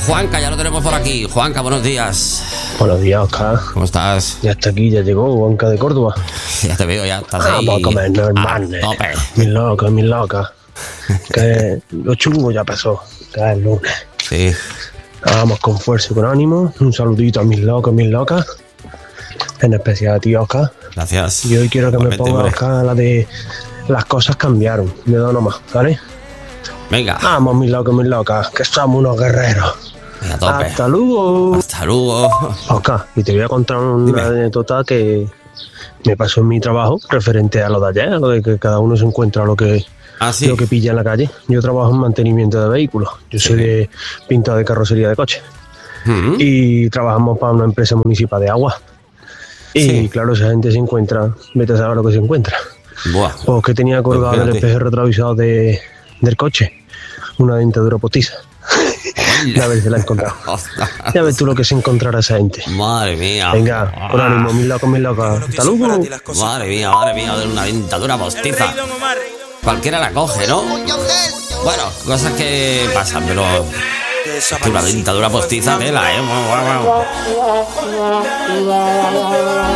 Juanca, ya lo tenemos por aquí. Juanca, buenos días. Buenos días, Oscar. ¿Cómo estás? Ya está aquí, ya llegó Juanca de Córdoba. Ya te veo, ya estás ahí. Vamos a comernos, hermano. Tope. Mis locas. Que lo chungo ya pasó. Que es el lunes. Sí. Vamos con fuerza y con ánimo. Un saludito a mis locas. En especial a ti, Oscar. Gracias. Y hoy quiero que me Igualmente, ponga, hombre. Oscar, la de las cosas cambiaron. Me da nomás, ¿vale? Venga. Vamos, mis locas, que somos unos guerreros. Venga, tope. Hasta luego. Hasta luego. Oscar, y te voy a contar Dime. una anécdota que me pasó en mi trabajo referente a lo de ayer, a lo de que cada uno se encuentra lo que Sí. lo que pilla en la calle. Yo trabajo en mantenimiento de vehículos. Yo soy de pintado de carrocería de coches. Mm. Y trabajamos para una empresa municipal de agua. Y Sí. claro, esa gente se encuentra, vete a saber lo que se encuentra. Buah. Pues que tenía colgado en el Fíjate. espejo retrovisor del coche una dentadura postiza. Ya ves, se la he encontrado. Ya ves tú lo que se encontrará esa gente. Madre mía. Venga, con ánimo, mis locas. Hasta luego. Madre mía, de una dentadura postiza. Cualquiera la coge, ¿no? Bueno, cosas que pasan, pero una dentadura postiza, tela, ¿eh?